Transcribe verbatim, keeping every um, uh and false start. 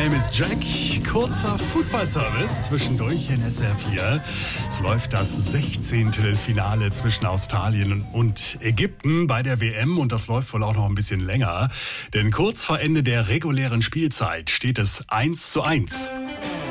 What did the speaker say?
name is Jack. Kurzer Fußballservice zwischendurch in S W R vier. Es läuft das sechzehnte Finale zwischen Australien und Ägypten bei der W M und das läuft wohl auch noch ein bisschen länger. Denn kurz vor Ende der regulären Spielzeit steht es eins zu eins.